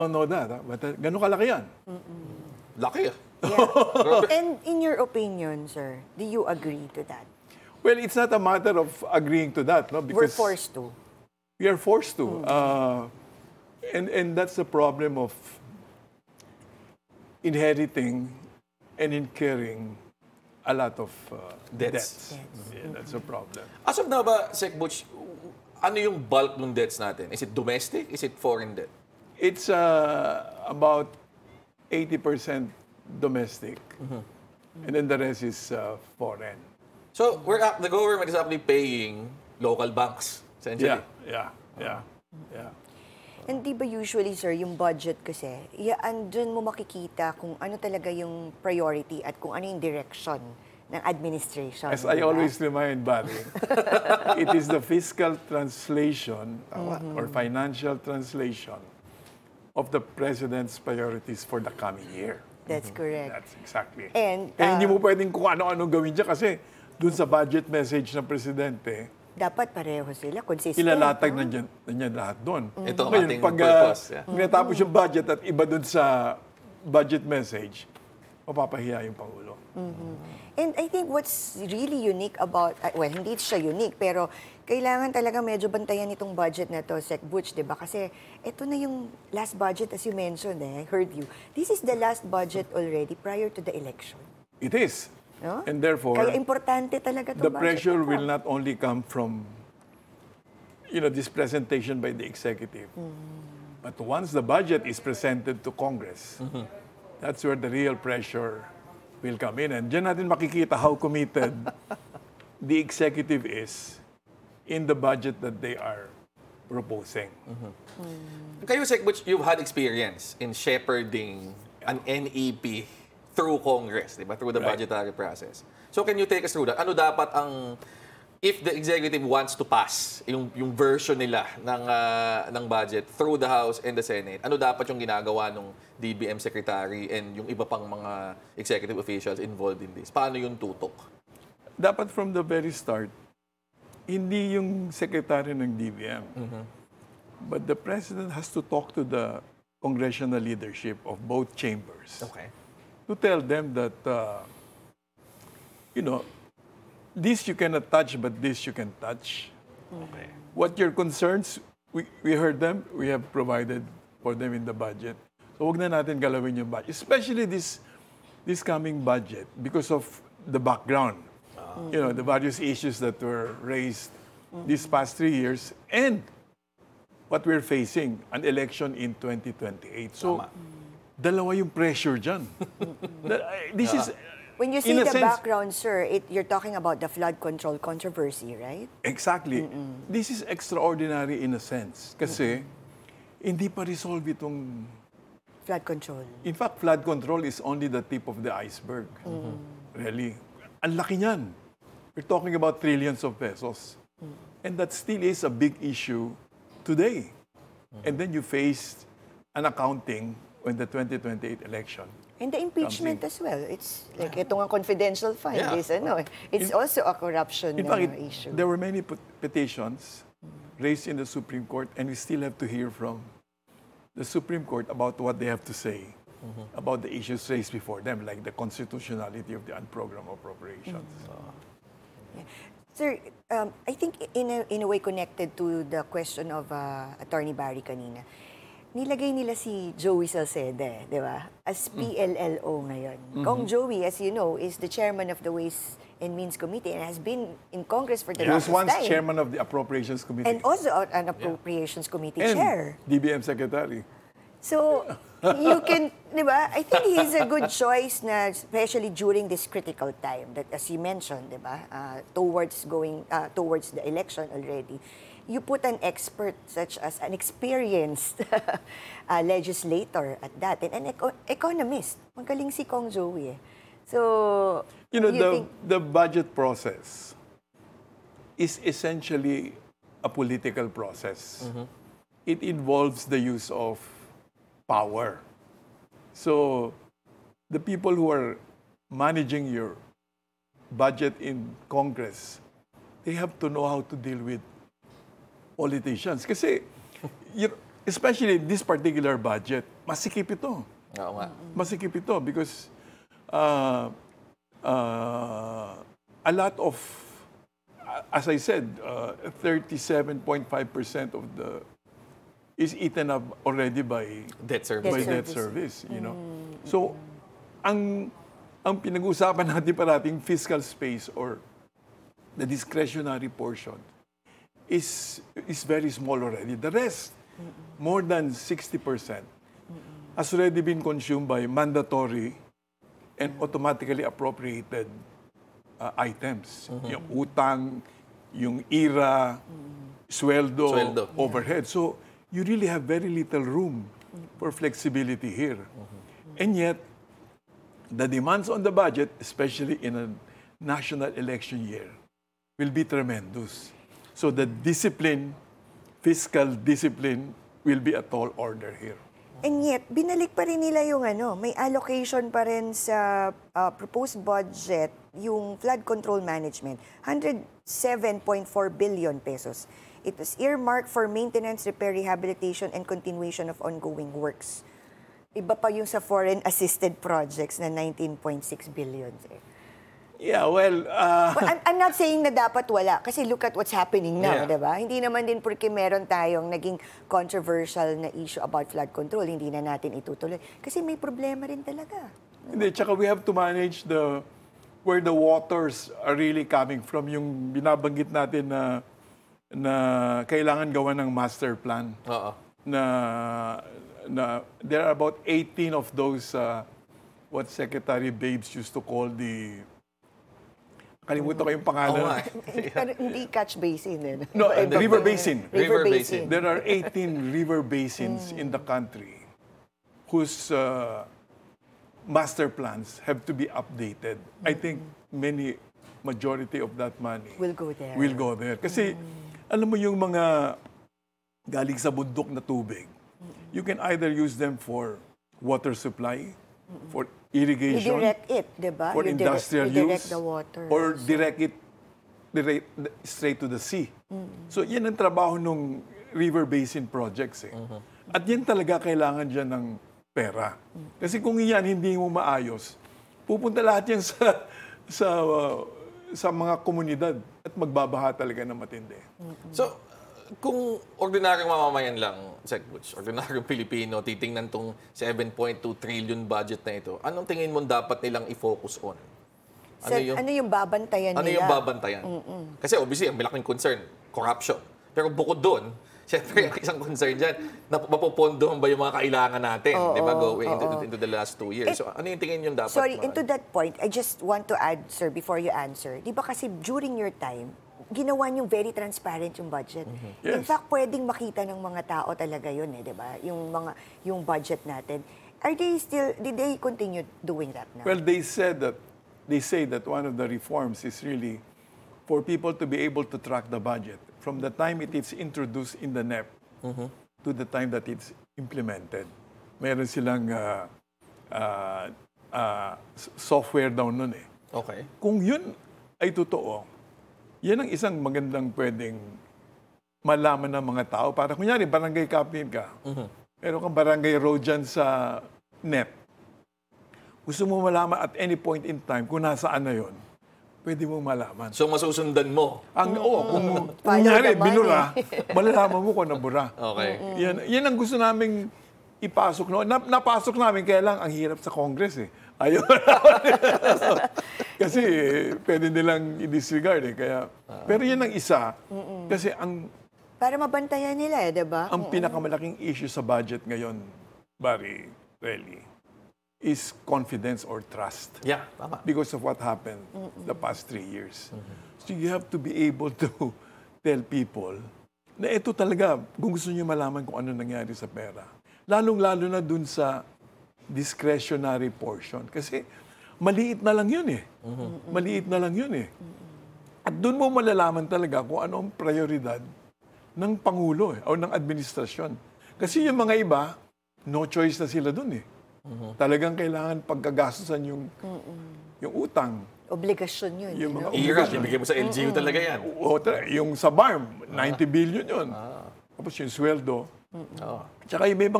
don't know that. But ganun kalaki yan. Laki ah. Yeah. And in your opinion, sir, do you agree to that? Well, it's not a matter of agreeing to that, no? We're Because forced to. we are forced to. And that's the problem of inheriting and incurring a lot of Debts. Yeah, that's a problem. As of now ba, Sec Butch, ano yung bulk ng debts natin? Is it domestic? Is it foreign debt? It's about 80% domestic, and then the rest is foreign. So, the government is actually paying local banks, essentially. Yeah. And di ba usually, sir, yung budget kasi, andun mo makikita kung ano talaga yung priority at kung ano yung direction ng administration. As I always remind Barry, it is the fiscal translation or financial translation of the President's priorities for the coming year. That's correct. That's exactly. And, Kaya hindi mo pwedeng kung ano-ano gawin dyan kasi dun sa budget message ng Presidente, dapat pareho sila, consistent. ilalatag na niyan lahat doon. Ito ang Ngayon, ating pag purpose. Yeah. natapos yung budget at iba doon sa budget message, mapapahiya yung Pangulo. And I think what's really unique about, well, hindi siya unique, pero kailangan talaga medyo bantayan itong budget na to, Sec Butch, di ba? Kasi ito na yung last budget, as you mentioned, I heard you. This is the last budget already prior to the election. It is. No? And therefore, Kaya importante talaga itong the budget pressure na to. will not only come from, this presentation by the executive, but once the budget is presented to Congress, that's where the real pressure will come in. And dyan natin makikita how committed the executive is in the budget that they are proposing. Kayo, Sec Butch, you've had experience in shepherding an NEP through Congress, di ba? Through the Right. budgetary process. So can you take us through that? Ano dapat if the executive wants to pass yung version nila ng budget through the House and the Senate, ano dapat yung ginagawa ng DBM Secretary and yung iba pang mga executive officials involved in this? Paano yung tutok? Dapat from the very start, hindi yung secretary ng DBM, but the president has to talk to the congressional leadership of both chambers. Okay. To tell them that, this you cannot touch, but this you can touch. Okay. What your concerns, we heard them, we have provided for them in the budget. So wag na natin galawin yung budget, especially this coming budget because of the background. The various issues that were raised these past 3 years and what we're facing, an election in 2028. So, dalawa yung pressure dyan. This is, When you say in a the sense, background, sir, you're talking about the flood control controversy, right? exactly. This is extraordinary in a sense. Kasi, hindi pa resolve itong... Flood control. In fact, flood control is only the tip of the iceberg. Really. Ang laki niyan. We're talking about trillions of pesos. And that still is a big issue today. And then you faced an accounting when the 2028 election. And the impeachment as well. It's like itong confidential fund Yeah. is it's also a corruption In fact, issue. there were many petitions raised in the Supreme Court, and we still have to hear from the Supreme Court about what they have to say about the issues raised before them, like the constitutionality of the unprogrammed appropriations. Sir, I think in a way connected to the question of Attorney Barry kanina, nilagay nila si Joey Salceda, di ba? As PLLO ngayon. Kong Joey, as you know, is the chairman of the Ways and Means Committee and has been in Congress for the He was longest once time. chairman of the Appropriations Committee And also an Appropriations Committee and chair. DBM secretary. So, you can, di ba? I think he's a good choice na, especially during this critical time that, as you mentioned, di ba, towards the election already, you put an expert such as an experienced legislator at that, and an economist. Magaling si Kong Joey. So, The budget process is essentially a political process. It involves the use of power. So, the people who are managing your budget in Congress, they have to know how to deal with politicians. Kasi, especially this particular budget, masikip ito. Oo nga. Masikip ito because a lot of, as I said, 37.5% of the is eaten up already by Debt service. by debt service, you know. So, ang pinag-uusapan natin parating fiscal space or the discretionary portion is very small already. The rest, more than 60%, has already been consumed by mandatory and automatically appropriated items. Yung utang, yung IRA, sweldo, overhead. So, you really have very little room for flexibility here. And yet, the demands on the budget, especially in a national election year, will be tremendous. So the discipline, fiscal discipline, will be a tall order here. And yet, binalik pa rin nila yung may allocation pa rin sa proposed budget, yung flood control management, 107.4 billion pesos. It was earmarked for maintenance, repair, rehabilitation, and continuation of ongoing works. Iba pa yung sa foreign assisted projects na 19.6 billion. Yeah, well, But I'm not saying na dapat wala kasi look at what's happening now, Yeah. diba? Hindi naman din porque meron tayong naging controversial na issue about flood control, hindi na natin itutuloy. Kasi may problema rin talaga. hindi, tsaka we have to manage where the waters are really coming from. Yung binabanggit natin na kailangan gawa ng master plan. Oo. Na there are about 18 of those what Secretary Babes used to call kalimutan ko yung pangalan. Oo nga. Pero hindi catch basin. No, the river basin. River basin. There are 18 river basins in the country whose master plans have to be updated. I think majority of that money Will go there. will go there. Kasi alam mo yung mga galing sa bundok na tubig, you can either use them for water supply, for irrigation, I-direct it, diba? for industrial i-direct use, the water. or direct it straight to the sea. So yan ang trabaho ng river basin projects. At yan talaga kailangan dyan ng pera. Kasi kung yan hindi mo maayos, pupunta lahat yan sa mga komunidad at magbabaha talaga ng matindi. So, kung ordinaryong mamamayan lang, Sec Butch, ordinaryong Pilipino, titingnan tong 7.2 trillion budget na ito, anong tingin mo dapat nilang i-focus on? Ano yung babantayan Ano nila? yung babantayan? Kasi obviously, ang malaking concern, corruption. Pero bukod doon, siyempre, ang isang concern dyan, mapopondohan ba yung mga kailangan natin, di ba, into the last 2 years? So, ano yung tingin yung dapat? Sorry, into that point, I just want to add, sir, before you answer. Di ba kasi during your time, ginawa niyong very transparent yung budget. In Yes. fact, pwedeng makita ng mga tao talaga yun, di ba? Yung budget natin. Did they continue doing that now? Well, they say that one of the reforms is really for people to be able to track the budget from the time it is introduced in the NEP to the time that it's implemented. Meron silang software daw nun eh. Okay. Kung yun ay totoo, yan ang isang magandang pwedeng malaman ng mga tao. Para kunyari, barangay captain ka. Meron kang barangay road dyan sa NEP. Gusto mo malaman at any point in time kung nasaan na yun, pwede mo malaman. So, masusundan mo. Kung Follow kunyari, the money. binura, malalaman mo kung nabura. Okay. Yan ang gusto naming ipasok. No? Napasok namin, kaya lang ang hirap sa Congress eh. Ayaw kasi pwede nilang i-disregard eh. Kaya, pero yan ang isa. Kasi Para mabantayan nila, di ba? ang pinakamalaking issue sa budget ngayon, Barry, really, is confidence or trust. Yeah, tama. Because of what happened the past 3 years. So you have to be able to tell people na ito talaga, kung gusto niyo malaman kung ano nangyari sa pera. Lalong-lalo na dun sa discretionary portion. Kasi maliit na lang yun eh. Maliit na lang yun eh. At dun mo malalaman talaga kung ano ang prioridad ng Pangulo o ng administrasyon. Kasi yung mga iba, no choice na sila dun eh. Talagang kailangan pagkagastusan yung utang. Obligasyon yun. Yung mga IRA, ibigay mo sa LGU talaga yan. Yung sa BARM, 90 billion yun. Tapos yung sweldo, Oo. Tsaka yung may mga